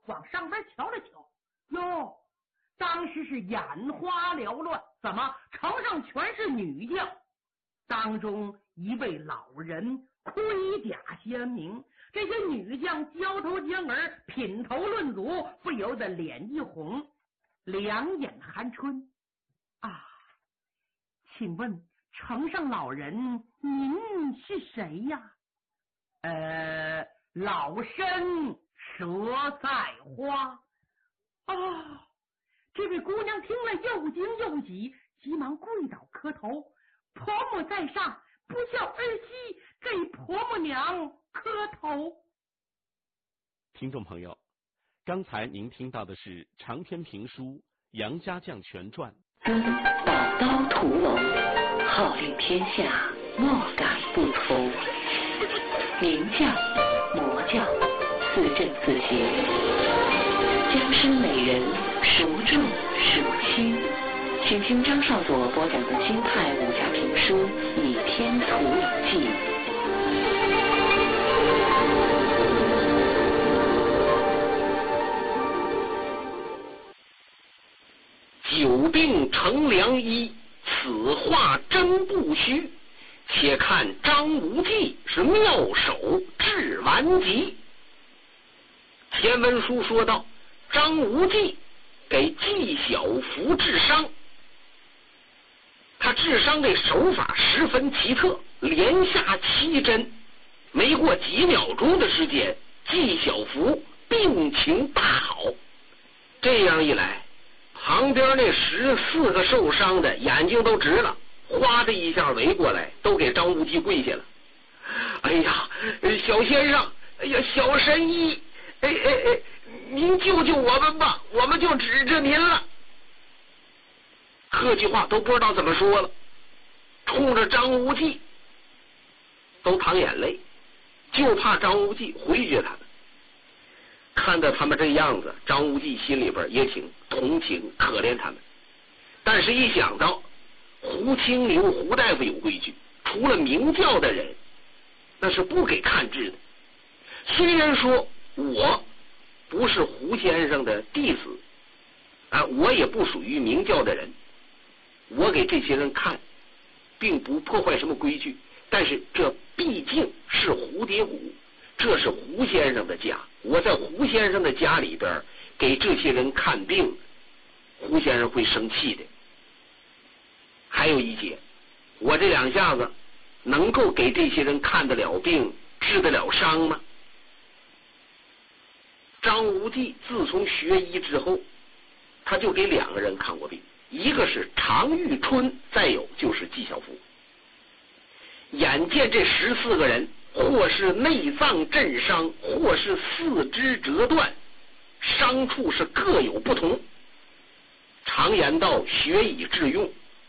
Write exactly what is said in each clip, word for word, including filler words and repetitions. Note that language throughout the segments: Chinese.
往上边瞧了瞧，哟，当时是眼花缭乱，怎么城上全是女将，当中一位老人盔甲鲜明，这些女将交头接耳，品头论足，不由得脸一红，两眼含春。啊，请问城上老人您是谁呀？呃，老身佘在花。哦，这位姑娘听了又惊又喜，急忙跪倒磕头，婆母在上，不孝儿媳给婆母娘磕头。 听众朋友，刚才您听到的是长篇评书《杨家将全传》。 宝刀屠龙，号令天下，莫敢不从。名将、魔将，自正自邪，僵尸美人，孰重孰轻？请听张少佐播讲的京派武侠评书《倚天屠龙记》。 久病成良医，此话真不虚。且看张无忌是妙手治顽疾。前文书说到，张无忌给纪晓芙治伤，他治伤这手法十分奇特，连下七针，没过几秒钟的时间，纪晓芙病情大好。这样一来，旁边那十四个受伤的眼睛都直了，哗的一下围过来，都给张无忌跪下了。哎呀，小先生，哎呀，小神医，哎哎哎，您救救我们吧，我们就指着您了。客气话都不知道怎么说了，冲着张无忌都淌眼泪，就怕张无忌回绝他们。看到他们这样子，张无忌心里边也挺同情可怜他们，但是一想到胡青牛胡大夫有规矩，除了明教的人那是不给看治的。虽然说我不是胡先生的弟子啊，我也不属于明教的人，我给这些人看并不破坏什么规矩，但是这毕竟是蝴蝶谷，这是胡先生的家，我在胡先生的家里边给这些人看病，胡先生会生气的。还有一节，我这两下子能够给这些人看得了病，治得了伤吗？张无忌自从学医之后，他就给两个人看过病，一个是常遇春，再有就是纪晓芙。眼见这十四个人或是内脏震伤，或是四肢折断，伤处是各有不同。常言道，学以致用。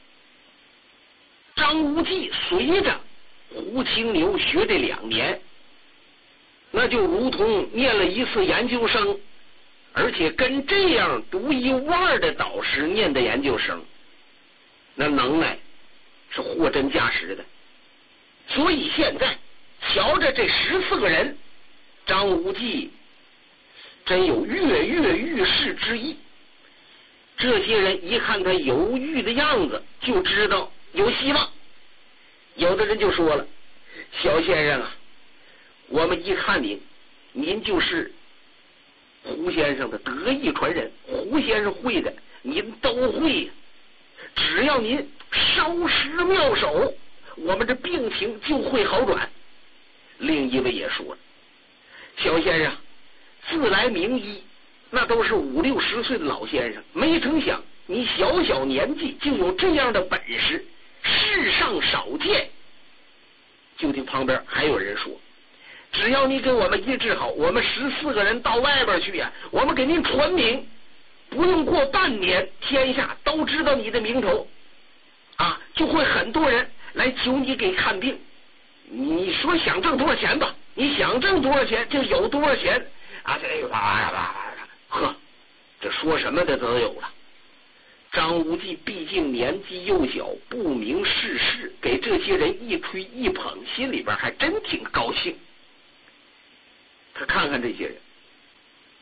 张无忌随着胡青牛学这两年，那就如同念了一次研究生，而且跟这样独一无二的导师念的研究生，那能耐是货真价实的。所以现在瞧着这十四个人，张无忌真有跃跃欲试之意。这些人一看他犹豫的样子，就知道有希望。有的人就说了，小先生啊，我们一看您，您就是胡先生的得意传人，胡先生会的您都会呀，只要您稍施妙手，我们这病情就会好转。另一位也说了，小先生自来名医，那都是五六十岁的老先生，没成想你小小年纪就有这样的本事，世上少见。就听旁边还有人说，只要你给我们医治好，我们十四个人到外边去呀、啊，我们给您传名，不用过半年，天下都知道你的名头啊，就会很多人来求你给看病。你说想挣多少钱吧，你想挣多少钱就有多少钱啊！这个哇呀哇呀，呵，这说什么的都有了。张无忌毕竟年纪幼小，不明世事，给这些人一吹一捧，心里边还真挺高兴。他看看这些人，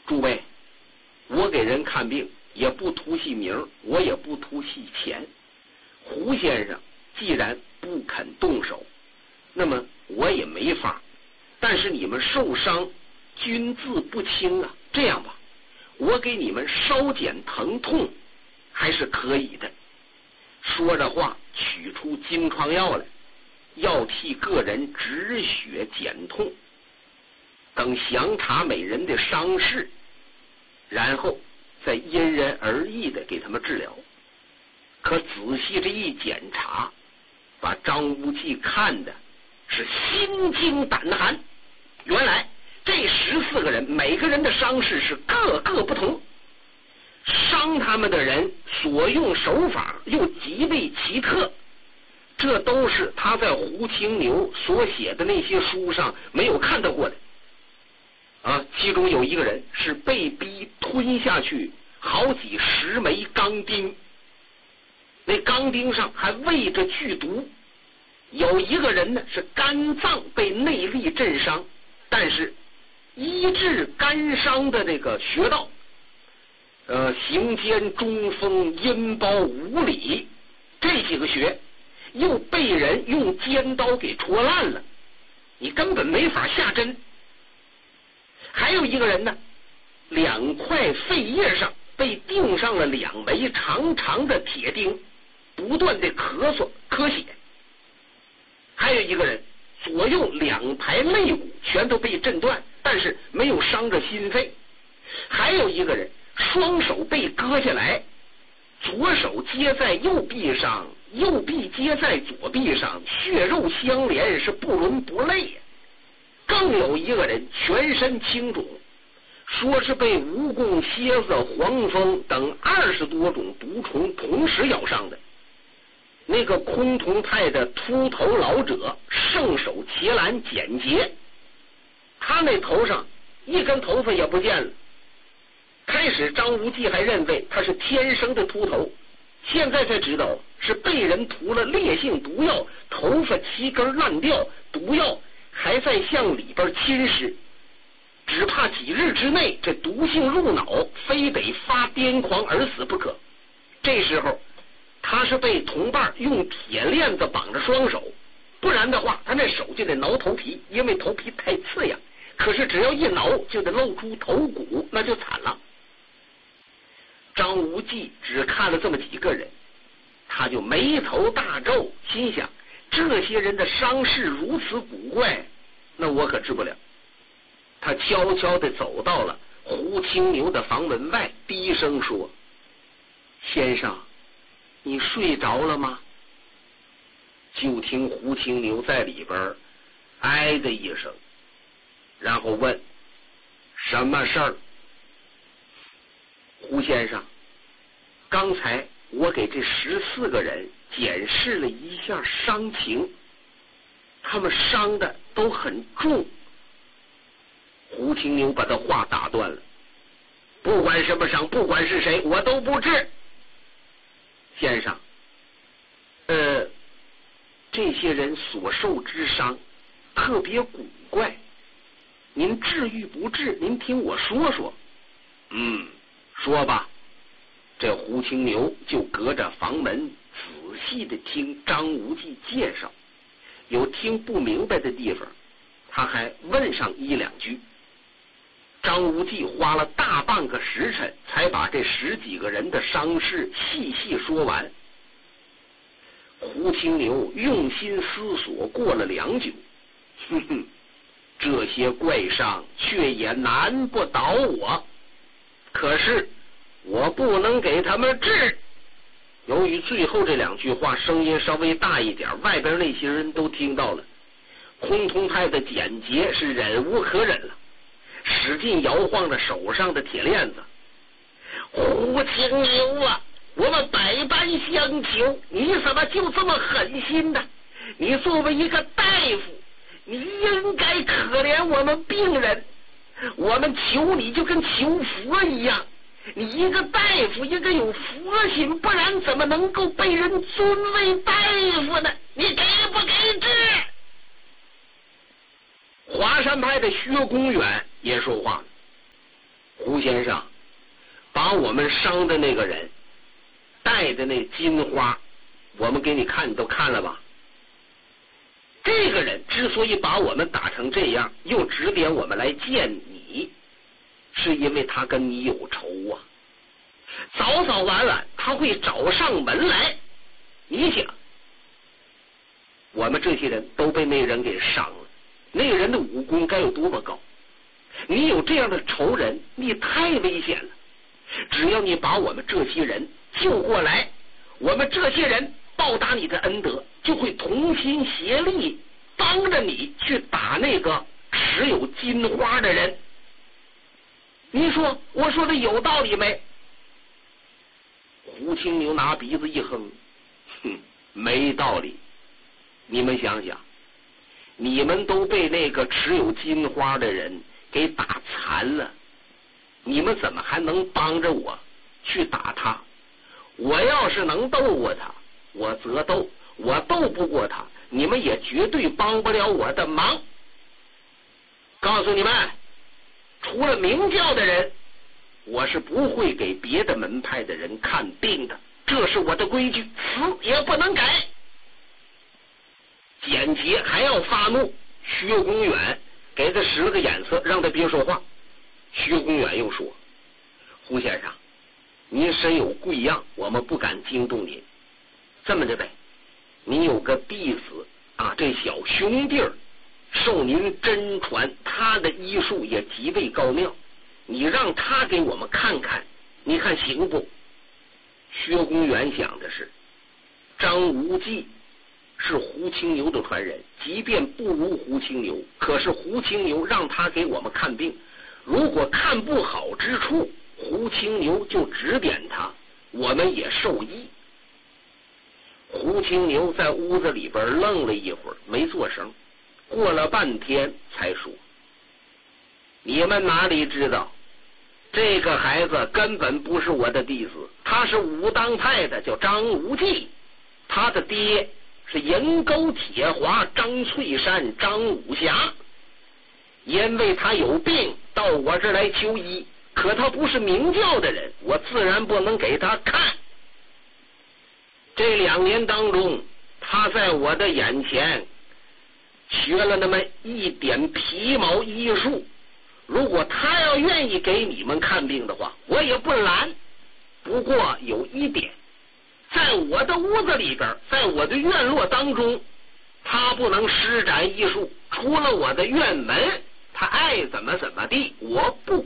诸位，我给人看病也不图细名，我也不图细钱。胡先生既然不肯动手，那么我也没法。但是你们受伤，均字不清啊。这样吧，我给你们稍减疼痛，还是可以的。说着话，取出金疮药来，要替个人止血减痛。等详查每人的伤势，然后再因人而异的给他们治疗。可仔细这一检查，把张无忌看的是心惊胆寒。原来这十四个人每个人的伤势是各个不同，伤他们的人所用手法又极为奇特，这都是他在胡青牛所写的那些书上没有看到过的啊。其中有一个人是被逼吞下去好几十枚钢钉，那钢钉上还喂着剧毒。有一个人呢是肝脏被内力震伤，但是医治肝伤的这个穴道，呃，行间、中风、阴包、五里这几个穴又被人用尖刀给戳烂了，你根本没法下针。还有一个人呢，两块肺叶上被钉上了两枚长长的铁钉，不断的咳嗽咳血。还有一个人左右两排肋骨全都被震断，但是没有伤着心肺。还有一个人双手被割下来，左手接在右臂上，右臂接在左臂上，血肉相连，是不伦不类。更有一个人全身青肿，说是被蜈蚣、蝎子、黄蜂等二十多种毒虫同时咬伤的。那个崆峒派的秃头老者圣手伽蓝简洁，他那头上一根头发也不见了。开始张无忌还认为他是天生的秃头，现在才知道是被人涂了烈性毒药，头发七根烂掉，毒药还在向里边侵蚀，只怕几日之内这毒性入脑，非得发癫狂而死不可。这时候他是被同伴用铁链子绑着双手，不然的话他那手就得挠头皮，因为头皮太刺痒，可是只要一挠就得露出头骨，那就惨了。张无忌只看了这么几个人，他就眉头大皱，心想这些人的伤势如此古怪，那我可治不了。他悄悄地走到了胡青牛的房门外，低声说：先生，你睡着了吗？就听胡青牛在里边哎的一声，然后问：什么事儿？胡先生，刚才我给这十四个人检视了一下伤情，他们伤的都很重。胡青牛把他话打断了：不管什么伤，不管是谁，我都不治。先生，呃，这些人所受之伤特别古怪，您治愈不治？您听我说说。嗯，说吧。这胡青牛就隔着房门仔细的听张无忌介绍，有听不明白的地方，他还问上一两句。张无忌花了大半个时辰才把这十几个人的伤势细细说完。胡青牛用心思索过了良久，哼哼，这些怪伤却也难不倒我，可是我不能给他们治。由于最后这两句话声音稍微大一点，外边那些人都听到了。崆峒派的简洁是忍无可忍了，使劲摇晃着手上的铁链子。胡青牛啊，我们百般相求，你怎么就这么狠心呢？你作为一个大夫，你应该可怜我们病人，我们求你就跟求佛一样，你一个大夫应该有佛心，不然怎么能够被人尊为大夫呢？你给不给治？华山派的薛公远也说话了： 胡先生，把我们伤的那个人戴的那金花，我们给你看，你都看了吧？这个人之所以把我们打成这样，又指点我们来见你，是因为他跟你有仇啊。早早晚晚他会找上门来。你想，我们这些人都被那人给伤了，那个人的武功该有多么高？你有这样的仇人，你太危险了。只要你把我们这些人救过来，我们这些人报答你的恩德，就会同心协力帮着你去打那个持有金花的人。你说我说的有道理没？胡青牛拿鼻子一哼，哼，没道理。你们想想，你们都被那个持有金花的人给打残了，你们怎么还能帮着我去打他？我要是能斗过他，我则斗；我斗不过他，你们也绝对帮不了我的忙。告诉你们，除了明教的人，我是不会给别的门派的人看病的，这是我的规矩，死也不能改。简洁还要发怒，薛公远给他使了个眼色，让他别说话。薛公远又说：“胡先生，您身有贵恙，我们不敢惊动您。这么的呗，你有个弟子啊，这小兄弟儿受您真传，他的医术也极为高妙，你让他给我们看看，你看行不？”薛公远想的是，张无忌是胡青牛的传人，即便不如胡青牛，可是胡青牛让他给我们看病，如果看不好之处，胡青牛就指点他，我们也受益。胡青牛在屋子里边愣了一会儿，没做声，过了半天才说：“你们哪里知道，这个孩子根本不是我的弟子，他是武当派的，叫张无忌，他的爹是银钩铁华张翠山张武侠，因为他有病到我这儿来求医，可他不是明教的人，我自然不能给他看。这两年当中，他在我的眼前学了那么一点皮毛医术，如果他要愿意给你们看病的话，我也不拦。不过有一点，在我的屋子里边，在我的院落当中，他不能施展医术，除了我的院门，他爱怎么怎么地，我不